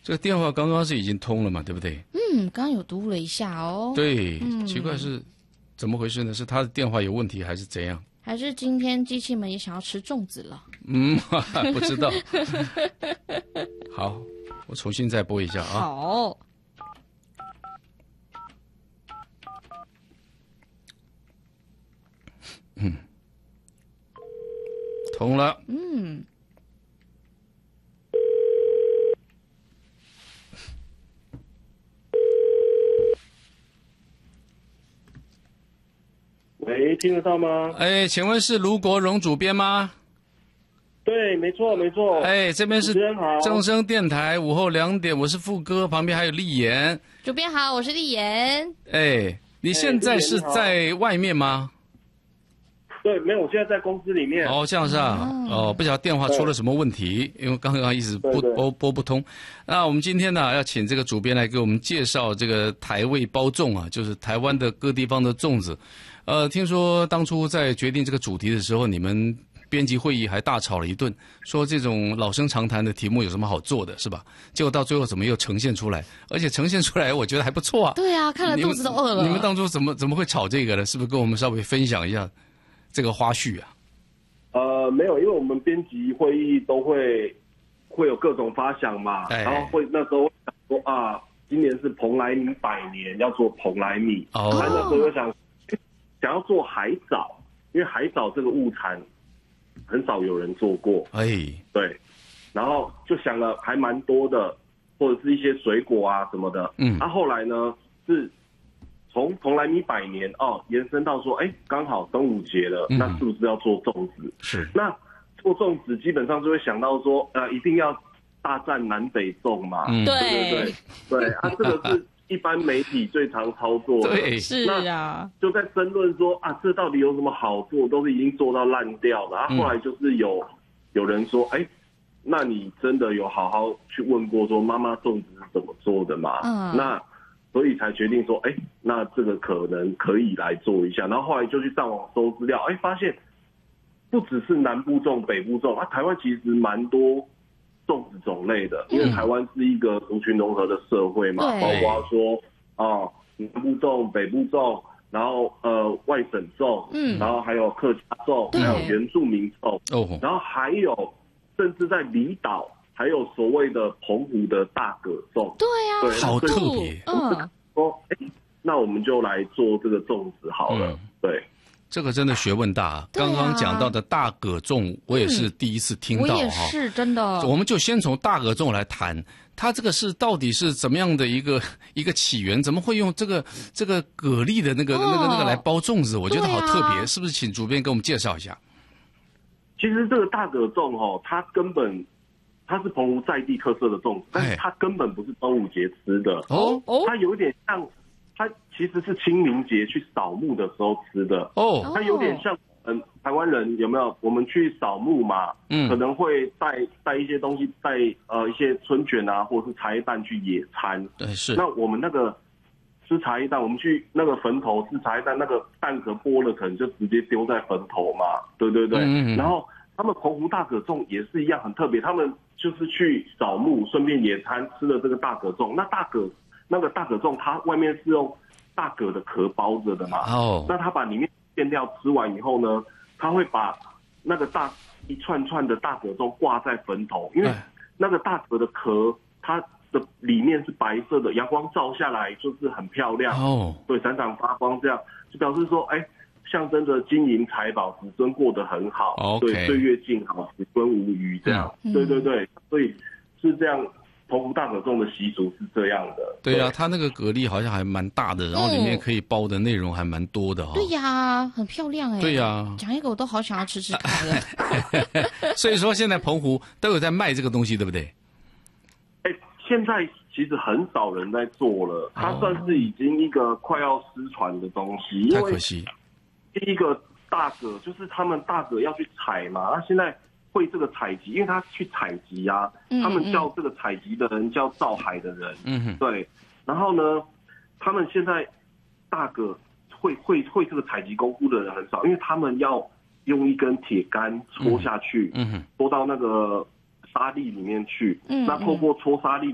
这个电话刚刚是已经通了嘛，对不对？ 刚刚有读了一下哦。 对，奇怪是怎么回事呢？是他的电话有问题还是怎样？ 还是今天机器们也想要吃粽子了？ 不知道。好，我重新再拨一下啊。 好。 通了。 喂，听得到吗？ 哎，请问是卢国荣主编吗？ 对，没错，没错。 哎，这边是主持人好， 正声电台午后2点，我是副歌，旁边还有丽妍。 主编好，我是丽妍。 哎，你现在是在外面吗？ 对，没有，我现在在公司里面。 哦，这样是啊。不晓得电话出了什么问题，因为刚刚一直拨不通。那我们今天呢，要请这个主编来给我们介绍这个台味包粽啊，就是台湾的各地方的粽子。听说当初在决定这个主题的时候，你们编辑会议还大吵了一顿，说这种老生常谈的题目有什么好做的，是吧？结果到最后怎么又呈现出来？而且呈现出来，我觉得还不错啊。 对啊，看了肚子都饿了。 你们当初怎么会吵这个呢？是不是跟我们稍微分享一下这个花絮啊？ 没有，因为我们编辑会议都会有各种发想嘛，然后那时候想说啊，今年是蓬莱米100年，要做蓬莱米。那时候又想要做海藻，因为海藻这个物产很少有人做过。对，然后就想了还蛮多的，或者是一些水果啊什么的。后来呢是从蓬莱米100年延伸到说，刚好端午节了，那是不是要做粽子？ 是。 那做粽子基本上就会想到说，一定要大战南北粽嘛。对这个是一般媒体最常操作的。 对， 是啊。 就在争论说这到底有什么好做？都是已经做到烂掉了。后来就是有人说，那你真的有好好去问过说妈妈粽子是怎么做的吗？那所以才决定说，那这个可能可以来做一下。然后后来就去上网搜资料，发现不只是南部粽、北部粽台湾其实蛮多粽子种类的，因为台湾是一个族群融合的社会嘛，包括说南部粽、北部粽，然后外省粽，然后还有客家粽，还有原住民粽，然后还有甚至在离岛。还有所谓的澎湖的大蛤粽， 对啊， 好特别。 说，那我们就来做这个粽子好了。对， 这个真的学问大啊！刚刚讲到的大蛤粽，我也是第一次听到。 我也是真的。 我们就先从大蛤粽来谈，它这个是到底是怎么样的一个起源？怎么会用这个蛤蜊的那个来包粽子？我觉得好特别，是不是？请主编给我们介绍一下。 其实这个大蛤粽它是澎湖在地特色的粽子，但是它根本不是端午节吃的。它有点像，它其实是清明节去扫墓的时候吃的。它有点像台湾人有没有？我们去扫墓嘛，可能会带一些东西，带一些春卷啊，或者是茶叶蛋去野餐。 对，是。 那我们那个吃茶叶蛋，我们去那个坟头吃茶叶蛋，那个蛋壳剥了，可能就直接丢在坟头嘛。对。然后他们澎湖大蛤粽也是一样很特别，他们就是去扫墓，顺便野餐吃了这个大蛤粽。那个大蛤粽，它外面是用大蛤的壳包着的嘛。那他把里面馅料吃完以后呢，他会把那个一串串的大蛤粽挂在坟头，因为那个大蛤的壳，它的里面是白色的，阳光照下来就是很漂亮。对，闪闪发光，这样就表示说，象征着金银财宝，子孙过得很好，对，岁月静好，子孙无虞，这样，对，所以是这样。澎湖大蛤粽的习俗是这样的。 对啊，它那个蛤蜊好像还蛮大的，然后里面可以包的内容还蛮多的。 对呀，很漂亮对呀， 讲一个我都好想要吃吃看了。 所以说现在澎湖都有在卖这个东西，对不对？ 现在其实很少人在做了，它算是已经一个快要失传的东西。 太可惜。 第一个大蛤就是他们大蛤要去采嘛，那现在会这个采集，因为他去采集啊，他们叫这个采集的人叫造海的人，对。然后呢，他们现在大蛤会这个采集功夫的人很少，因为他们要用一根铁杆戳下去，戳到那个沙粒里面去，那透过戳沙粒